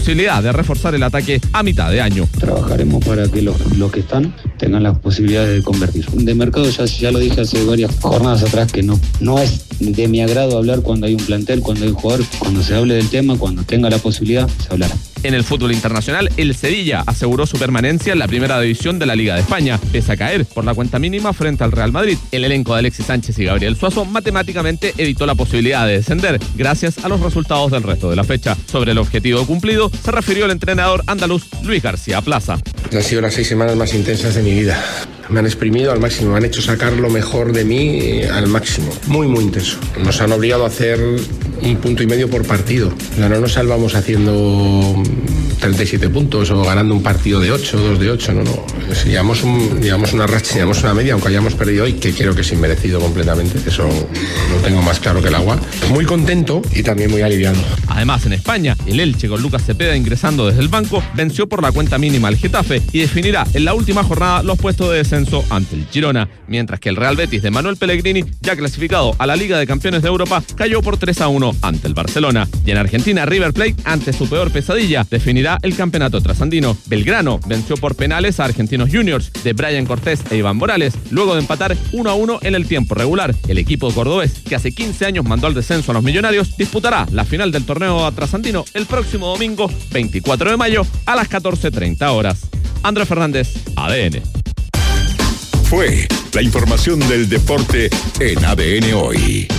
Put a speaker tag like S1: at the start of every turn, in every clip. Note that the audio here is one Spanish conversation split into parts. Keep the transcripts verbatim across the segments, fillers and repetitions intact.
S1: posibilidad de reforzar el ataque a mitad de año.
S2: Trabajaremos para que los, los que están tengan las posibilidades de convertir. De mercado ya, ya lo dije hace varias jornadas atrás que no, no es de mi agrado hablar cuando hay un plantel, cuando hay un jugador, cuando se hable del tema, cuando tenga la posibilidad, se hablará.
S1: En el fútbol internacional, el Sevilla aseguró su permanencia en la primera división de la Liga de España, pese a caer por la cuenta mínima frente al Real Madrid. El elenco de Alexis Sánchez y Gabriel Suazo matemáticamente evitó la posibilidad de descender, gracias a los resultados del resto de la fecha. Sobre el objetivo cumplido, se refirió el entrenador andaluz Luis García Plaza.
S3: Han sido las seis semanas más intensas de mi vida. Me han exprimido al máximo, me han hecho sacar lo mejor de mí eh, al máximo. Muy, muy intenso. Nos han obligado a hacer un punto y medio por partido. No, no nos salvamos haciendo treinta y siete puntos o ganando un partido de ocho, dos de ocho, no, no. Si llevamos, un, llevamos una racha, llevamos una media, aunque hayamos perdido hoy, que creo que es inmerecido completamente, eso lo tengo más claro que el agua. Muy contento y también muy aliviado.
S1: Además, en España, el Elche con Lucas Cepeda ingresando desde el banco, venció por la cuenta mínima al Getafe y definirá en la última jornada los puestos de descenso ante el Girona, mientras que el Real Betis de Manuel Pellegrini, ya clasificado a la Liga de Campeones de Europa, cayó por tres a uno ante el Barcelona. Y en Argentina, River Plate, ante su peor pesadilla, definirá el campeonato trasandino. Belgrano venció por penales a Argentinos Juniors de Brian Cortés e Iván Morales, luego de empatar uno a uno en el tiempo regular. El equipo cordobés, que hace quince años mandó al descenso a los Millonarios, disputará la final del torneo trasandino el próximo domingo veinticuatro de mayo a las catorce treinta horas. Andrés Fernández, A D N.
S4: Fue la información del deporte en A D N Hoy.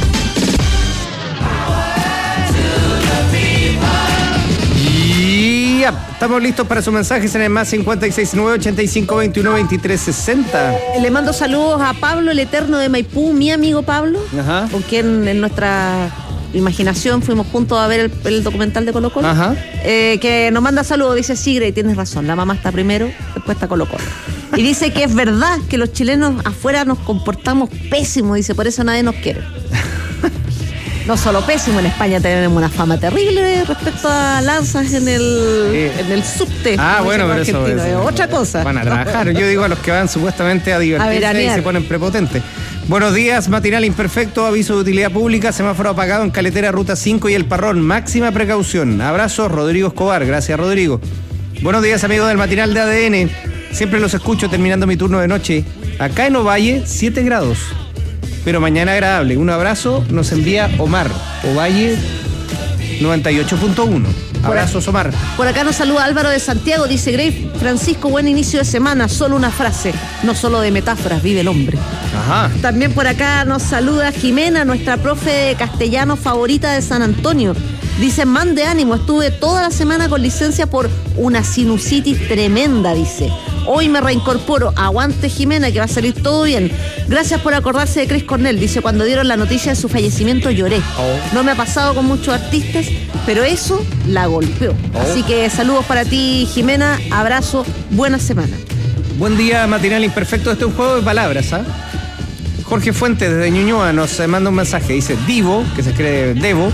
S5: Y ya, estamos listos para sus mensajes en el más cincuenta y seis nueve ochenta y cinco veintiuno veintitrés sesenta.
S6: Le mando saludos a Pablo, el eterno de Maipú, mi amigo Pablo,
S5: Ajá.
S6: con quien en nuestra imaginación fuimos juntos a ver el, el documental de Colo Colo.
S5: Ajá.
S6: Eh, que nos manda saludos, dice Sigre, y tienes razón, la mamá está primero, después está Colo Colo. Y dice que es verdad que los chilenos afuera nos comportamos pésimo, dice, por eso nadie nos quiere. No solo pésimo, en España tenemos una fama terrible respecto a lanzas en el,
S5: sí.
S6: en el subte.
S5: Ah, bueno, pero eso, eso
S6: es otra cosa.
S5: Van a trabajar. Yo digo a los que van supuestamente a divertirse a y se ponen prepotentes. Buenos días, matinal imperfecto, aviso de utilidad pública, semáforo apagado en Caletera, Ruta cinco y El Parrón, máxima precaución. Abrazos, Rodrigo Escobar, gracias Rodrigo. Buenos días, amigos del matinal de A D N, siempre los escucho terminando mi turno de noche. Acá en Ovalle, siete grados, pero mañana agradable. Un abrazo, nos envía Omar, Ovalle noventa y ocho punto uno. Abrazos, Omar.
S6: Por acá nos saluda Álvaro de Santiago, dice Grey Francisco, buen inicio de semana, solo una frase, no solo de metáforas, vive el hombre.
S5: Ajá.
S6: También por acá nos saluda Jimena, nuestra profe de castellano favorita de San Antonio. Dice, mande ánimo, estuve toda la semana con licencia por una sinusitis tremenda, dice. Hoy me reincorporo, aguante Jimena, que va a salir todo bien. Gracias por acordarse de Chris Cornell, dice, cuando dieron la noticia de su fallecimiento lloré. Oh. No me ha pasado con muchos artistas, pero eso la golpeó. Oh. Así que saludos para ti, Jimena, abrazo, buena semana.
S5: Buen día, matinal imperfecto, este es un juego de palabras, ¿ah? ¿eh? Jorge Fuentes desde Ñuñoa nos manda un mensaje, dice, Divo, que se escribe Devo,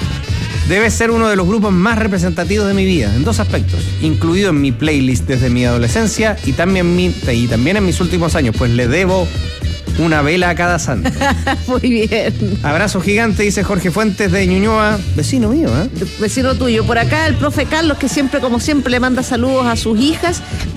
S5: debe ser uno de los grupos más representativos de mi vida, en dos aspectos, incluido en mi playlist desde mi adolescencia y también, mi, y también en mis últimos años, pues le debo una vela a cada santo.
S6: Muy bien.
S5: Abrazo gigante, dice Jorge Fuentes de Ñuñoa, vecino mío, ¿eh?
S6: Vecino tuyo. Por acá el profe Carlos, que siempre, como siempre, le manda saludos a sus hijas.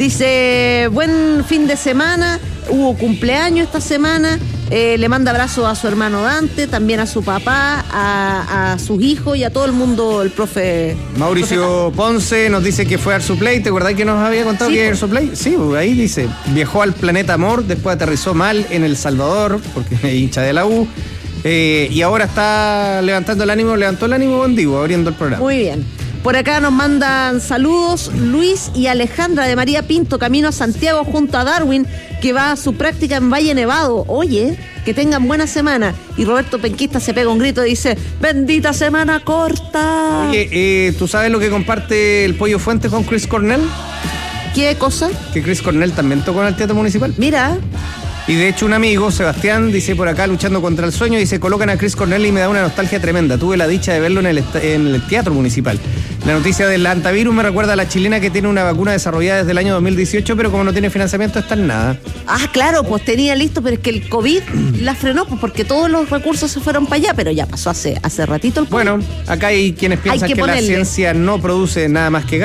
S6: Dice, buen fin de semana, hubo cumpleaños esta semana. Eh, le manda abrazos a su hermano Dante, también a su papá, a, a sus hijos y a todo el mundo, el profe.
S5: Mauricio profe Ponce nos dice que fue a Arzuplay. ¿Te acordás que nos había contado sí, que era Arzuplay? Sí, ahí dice, viajó al planeta Amor, después aterrizó mal en El Salvador, porque es hincha de la U, eh, y ahora está levantando el ánimo, levantó el ánimo Bondivo, abriendo el programa.
S6: Muy bien. Por acá nos mandan saludos Luis y Alejandra de María Pinto, camino a Santiago junto a Darwin, que va a su práctica en Valle Nevado. Oye, que tengan buena semana. Y Roberto Penquista se pega un grito y dice, bendita semana corta.
S5: Oye, eh, ¿tú sabes lo que comparte el Pollo Fuentes con Chris Cornell?
S6: ¿Qué cosa?
S5: Que Chris Cornell también tocó en el Teatro Municipal.
S6: Mira.
S5: Y de hecho un amigo, Sebastián, dice por acá luchando contra el sueño, dice, colocan a Chris Cornell y me da una nostalgia tremenda. Tuve la dicha de verlo en el, en el Teatro Municipal. La noticia del antivirus me recuerda a la chilena que tiene una vacuna desarrollada desde el año dos mil dieciocho, pero como no tiene financiamiento está en nada.
S6: Ah, claro, pues tenía listo, pero es que el COVID la frenó, pues porque todos los recursos se fueron para allá, pero ya pasó hace, hace ratito el COVID.
S5: Bueno, acá hay quienes piensan hay que, que la ciencia no produce nada más que